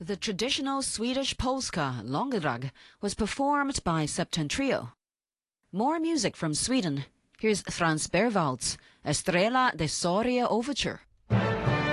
The traditional Swedish polska, Långdrag, was performed by Septentrion. More music from Sweden. Here's Frans Berwald's Estrella de Soria Overture.